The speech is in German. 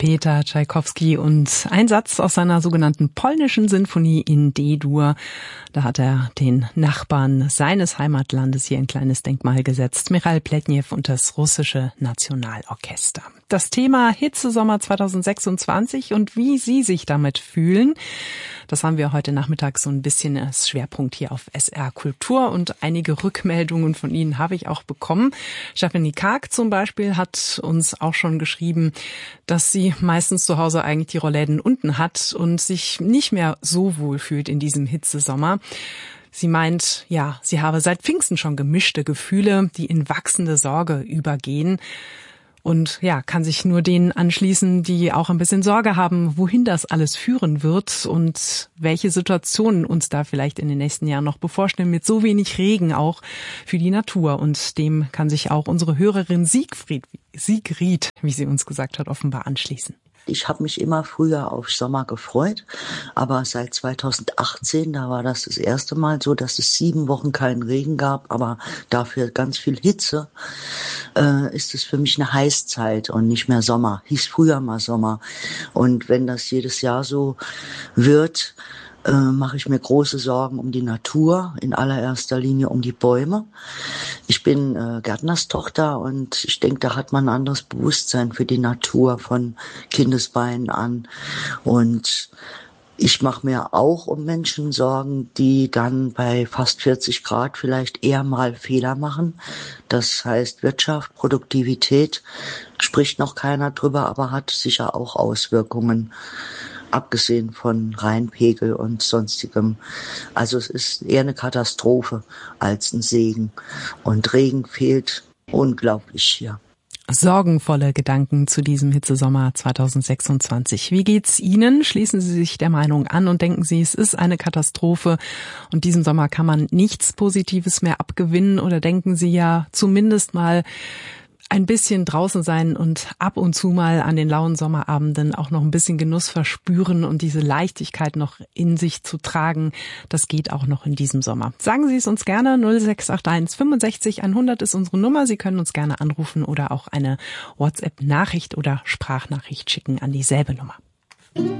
Peter Tschaikowski und ein Satz aus seiner sogenannten polnischen Sinfonie in D-Dur. Da hat er den Nachbarn seines Heimatlandes hier ein kleines Denkmal gesetzt. Michal Pletnew und das russische Nationalorchester. Das Thema Hitzesommer 2026 und wie Sie sich damit fühlen, das haben wir heute Nachmittag so ein bisschen als Schwerpunkt hier auf SR Kultur und einige Rückmeldungen von Ihnen habe ich auch bekommen. Stephanie Karg zum Beispiel hat uns auch schon geschrieben, dass sie meistens zu Hause eigentlich die Rollläden unten hat und sich nicht mehr so wohl fühlt in diesem Hitzesommer. Sie meint, ja, sie habe seit Pfingsten schon gemischte Gefühle, die in wachsende Sorge übergehen. Und ja, kann sich nur denen anschließen, die auch ein bisschen Sorge haben, wohin das alles führen wird und welche Situationen uns da vielleicht in den nächsten Jahren noch bevorstehen, mit so wenig Regen auch für die Natur. Und dem kann sich auch unsere Hörerin Sigrid, wie sie uns gesagt hat, offenbar anschließen. Ich habe mich immer früher auf Sommer gefreut, aber seit 2018, da war das erste Mal so, dass es 7 Wochen keinen Regen gab, aber dafür ganz viel Hitze, ist es für mich eine Heißzeit und nicht mehr Sommer. Hieß früher mal Sommer. Und wenn das jedes Jahr so wird, mache ich mir große Sorgen um die Natur, in allererster Linie um die Bäume. Ich bin Gärtnerstochter und ich denke, da hat man ein anderes Bewusstsein für die Natur von Kindesbeinen an. Und ich mache mir auch um Menschen Sorgen, die dann bei fast 40 Grad vielleicht eher mal Fehler machen. Das heißt Wirtschaft, Produktivität, spricht noch keiner drüber, aber hat sicher auch Auswirkungen. Abgesehen von Rheinpegel und sonstigem. Also es ist eher eine Katastrophe als ein Segen. Und Regen fehlt unglaublich hier. Sorgenvolle Gedanken zu diesem Hitzesommer 2026. Wie geht's Ihnen? Schließen Sie sich der Meinung an und denken Sie, es ist eine Katastrophe und diesem Sommer kann man nichts Positives mehr abgewinnen? Oder denken Sie ja zumindest mal ein bisschen draußen sein und ab und zu mal an den lauen Sommerabenden auch noch ein bisschen Genuss verspüren und diese Leichtigkeit noch in sich zu tragen, das geht auch noch in diesem Sommer. Sagen Sie es uns gerne, 0681 65 100 ist unsere Nummer. Sie können uns gerne anrufen oder auch eine WhatsApp-Nachricht oder Sprachnachricht schicken an dieselbe Nummer.